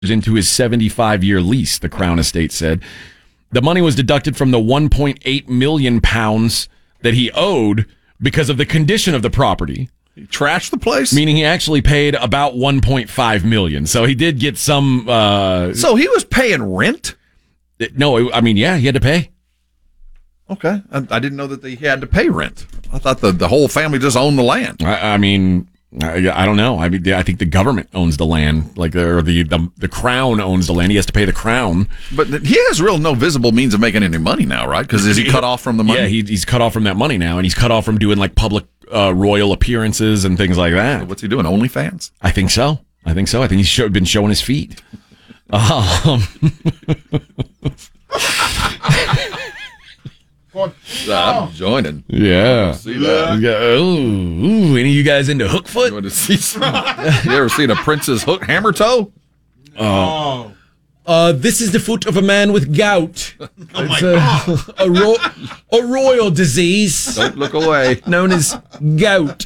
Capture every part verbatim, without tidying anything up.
into his seventy-five-year lease, the Crown Estate said. The money was deducted from the one point eight million pounds that he owed because of the condition of the property. He trashed the place? Meaning he actually paid about one point five million dollars. So he did get some... Uh, so he was paying rent? No, I mean, yeah, he had to pay. Okay. I, I didn't know that they had to pay rent. I thought the, the whole family just owned the land. I, I mean... I, I don't know. I mean, I think the government owns the land, like, or the, the the crown owns the land. He has to pay the crown. But he has real no visible means of making any money now, right? Because is he cut off from the money? Yeah, he, he's cut off from that money now, and he's cut off from doing like public uh, royal appearances and things like that. So what's he doing? OnlyFans? I think so. I think so. I think he's show, been showing his feet. Um. Uh, I'm joining. Yeah. See that? Yeah. Ooh, ooh, any of you guys into hook foot? You, want to see some, you ever seen a princess hook hammer toe? Oh. Uh, this is the foot of a man with gout. Oh it's my a, God. A, ro- a royal disease. Don't look away. Known as gout.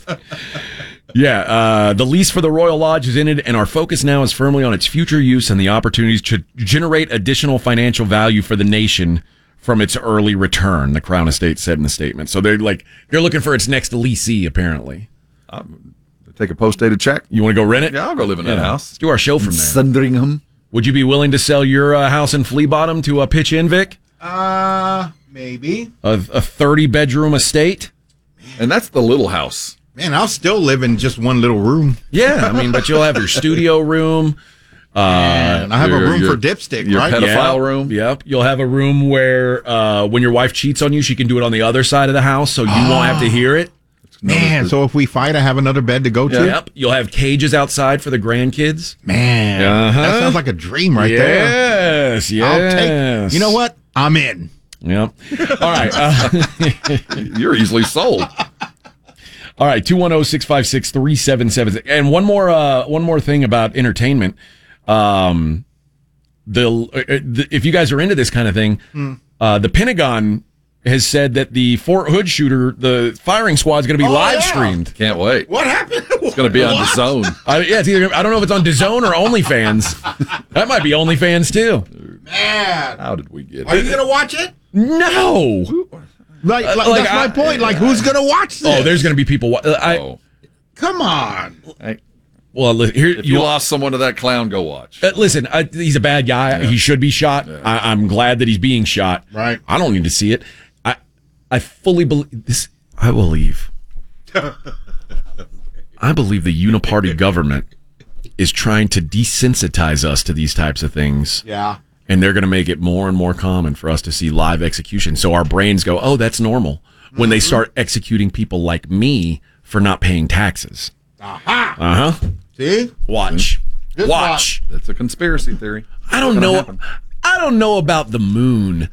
Yeah, uh, the lease for the Royal Lodge is ended, and our focus now is firmly on its future use and the opportunities to generate additional financial value for the nation from its early return, the Crown Estate said in the statement. So they're like they're looking for its next leasee, apparently. Um, take a post-dated check. You want to go rent it? Yeah, I'll go live in that yeah. house. Let's do our show from there. Sandringham. Would you be willing to sell your uh, house in Flea Bottom to uh, pitch in, Vic? Uh, maybe. A, a thirty-bedroom estate? And that's the little house. Man, I'll still live in just one little room. Yeah, I mean, but you'll have your studio room. Uh, and I have your, a room your, for dipstick, your right? pedophile yep, room. Yep. You'll have a room where uh, when your wife cheats on you, she can do it on the other side of the house, so you oh. won't have to hear it. Man, so if we fight, I have another bed to go to? Yep. You'll have cages outside for the grandkids. Man, uh-huh. that sounds like a dream right yes, there. Yes, yes. I'll take, you know what? I'm in. Yep. All right. Uh, You're easily sold. All right, two one zero, six five six, three seven seven six. And one more uh, one more thing about entertainment. Um, the, uh, the if you guys are into this kind of thing, mm. uh, the Pentagon has said that the Fort Hood shooter, the firing squad, is going to be oh, live yeah. streamed. Can't wait. What happened? It's going to be on DAZN. I, yeah, it's either, I don't know if it's on DAZN or OnlyFans. That might be OnlyFans too. Man, how did we get? Are it? you going to watch it? No. Like, like, like that's I, my point. Like, who's going to watch this? Oh, there's going to be people. I, oh. Come on. I, Well, here if you, you lost someone to that clown, go watch. Uh, listen, I, he's a bad guy. Yeah. He should be shot. Yeah. I, I'm glad that he's being shot. Right. I don't need to see it. I, I fully believe this. I believe. I believe the uniparty government is trying to desensitize us to these types of things. Yeah. And they're going to make it more and more common for us to see live execution. So our brains go, "Oh, that's normal." When mm-hmm. they start executing people like me for not paying taxes. Aha. Uh huh. See? Watch. Good Watch. Spot. That's a conspiracy theory. I don't know. Happen. I don't know about the moon.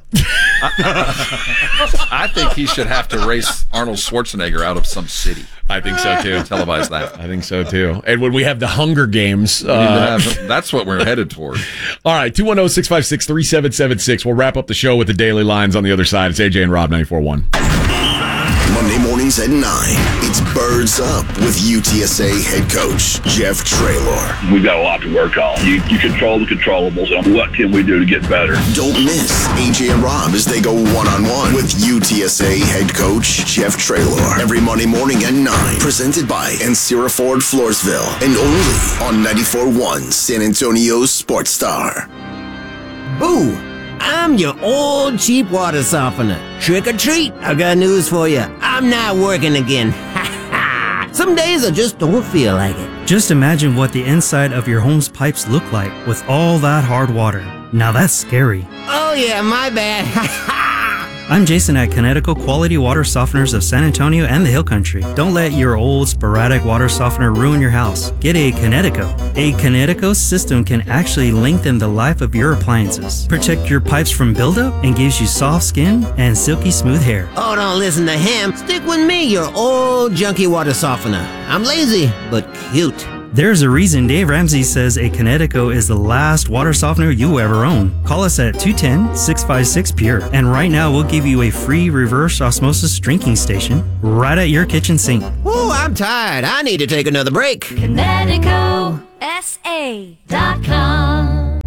I think he should have to race Arnold Schwarzenegger out of some city. I think so too. Televise that. I think so too. And when we have the Hunger Games, uh, have, that's what we're headed toward. All right, two one zero, six five six, three seven seven six. We'll wrap up the show with the daily lines on the other side. It's A J and Rob ninety-four point one. Monday mornings at nine, it's Birds Up with U T S A head coach Jeff Traylor. We've got a lot to work on. You, you control the controllables, and what can we do to get better? Don't miss A J and Rob as they go one-on-one with U T S A head coach Jeff Traylor. Every Monday morning at nine, presented by Ancira Ford Floresville, and only on ninety-four point one San Antonio's Sports Star. Boo! I'm your old cheap water softener. Trick or treat, I got news for you. I'm not working again. Ha ha! Some days I just don't feel like it. Just imagine what the inside of your home's pipes look like with all that hard water. Now that's scary. Oh yeah, my bad. Ha ha! I'm Jason at Connecticut Quality Water Softeners of San Antonio and the Hill Country. Don't let your old sporadic water softener ruin your house. Get a Connecticut. A Connecticut system can actually lengthen the life of your appliances, protect your pipes from buildup, and gives you soft skin and silky smooth hair. Oh, don't listen to him. Stick with me, your old junky water softener. I'm lazy, but cute. There's a reason Dave Ramsey says a Connecticut is the last water softener you ever own. Call us at two one zero, six five six, P U R E. And right now we'll give you a free reverse osmosis drinking station right at your kitchen sink. Oh, I'm tired. I need to take another break. Connecticut S A dot com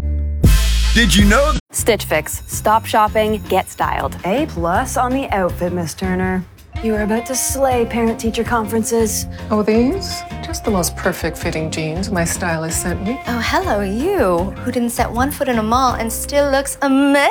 Did you know? Stitch Fix. Stop shopping, get styled. A plus on the outfit, Miss Turner. You are about to slay parent-teacher conferences. Oh, these? Just the most perfect fitting jeans my stylist sent me. Oh, hello, you, who didn't set one foot in a mall and still looks amazing.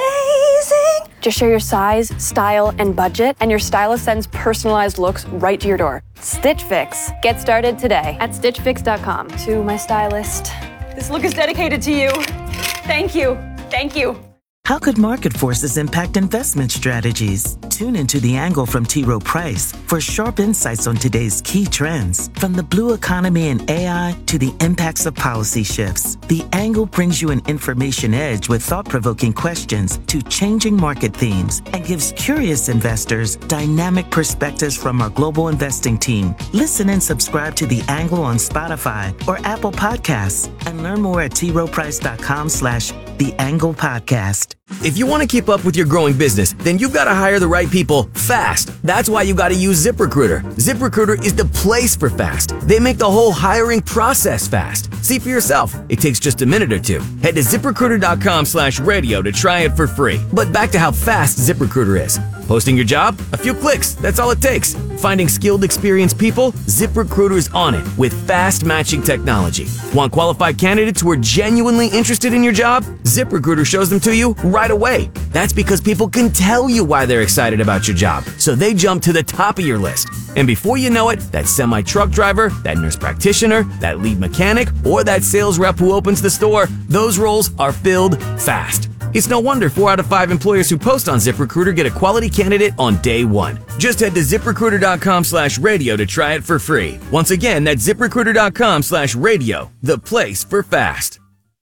Just share your size, style, and budget, and your stylist sends personalized looks right to your door. Stitch Fix. Get started today at stitch fix dot com. To my stylist, this look is dedicated to you. Thank you. Thank you. How could market forces impact investment strategies? Tune into The Angle from T. Rowe Price for sharp insights on today's key trends. From the blue economy and A I to the impacts of policy shifts, The Angle brings you an information edge with thought-provoking questions to changing market themes and gives curious investors dynamic perspectives from our global investing team. Listen and subscribe to The Angle on Spotify or Apple Podcasts and learn more at t rowe price dot com slash The Angle Podcast. If you want to keep up with your growing business, then you've got to hire the right people fast. That's why you got to use ZipRecruiter. ZipRecruiter is the place for fast. They make the whole hiring process fast. See for yourself. It takes just a minute or two. Head to ZipRecruiter.com slash radio to try it for free. But back to how fast ZipRecruiter is. Posting your job? A few clicks. That's all it takes. Finding skilled, experienced people? ZipRecruiter is on it with fast matching technology. Want qualified candidates who are genuinely interested in your job? ZipRecruiter shows them to you right away. That's because people can tell you why they're excited about your job, so they jump to the top of your list. And before you know it, that semi-truck driver, that nurse practitioner, that lead mechanic, or that sales rep who opens the store, those roles are filled fast. It's no wonder four out of five employers who post on ZipRecruiter get a quality candidate on day one. Just head to ZipRecruiter.com slash radio to try it for free. Once again, that's ZipRecruiter.com slash radio, the place for fast.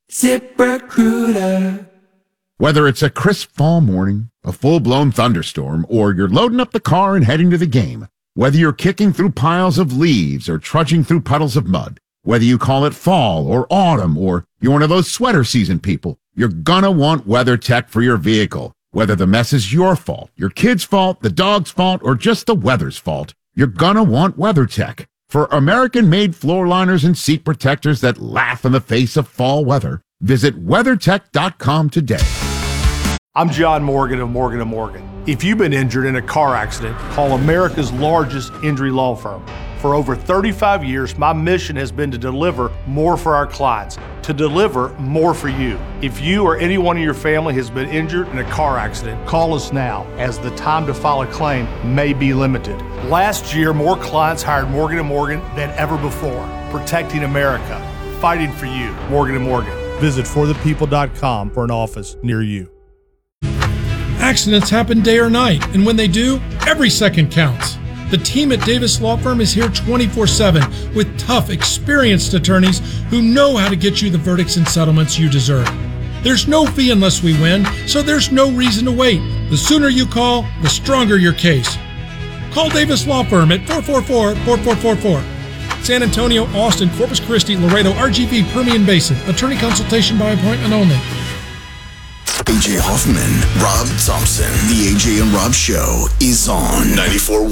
ZipRecruiter. Whether it's a crisp fall morning, a full-blown thunderstorm, or you're loading up the car and heading to the game, whether you're kicking through piles of leaves or trudging through puddles of mud, whether you call it fall or autumn, or you're one of those sweater season people, you're gonna want WeatherTech for your vehicle. Whether the mess is your fault, your kid's fault, the dog's fault, or just the weather's fault, you're gonna want WeatherTech. For American-made floor liners and seat protectors that laugh in the face of fall weather, visit weather tech dot com today. I'm John Morgan of Morgan and Morgan. If you've been injured in a car accident, call America's largest injury law firm. For over thirty-five years, my mission has been to deliver more for our clients, to deliver more for you. If you or anyone in your family has been injured in a car accident, call us now, as the time to file a claim may be limited. Last year, more clients hired Morgan and Morgan than ever before, protecting America, fighting for you. Morgan and Morgan. Visit for the people dot com for an office near you. Accidents happen day or night, and when they do, every second counts. The team at Davis Law Firm is here twenty-four seven with tough, experienced attorneys who know how to get you the verdicts and settlements you deserve. There's no fee unless we win, so there's no reason to wait. The sooner you call, the stronger your case. Call Davis Law Firm at four four four, four four four four. San Antonio, Austin, Corpus Christi, Laredo, R G V, Permian Basin. Attorney consultation by appointment only. A J Hoffman, Rob Thompson. The A J and Rob Show is on ninety-four point one.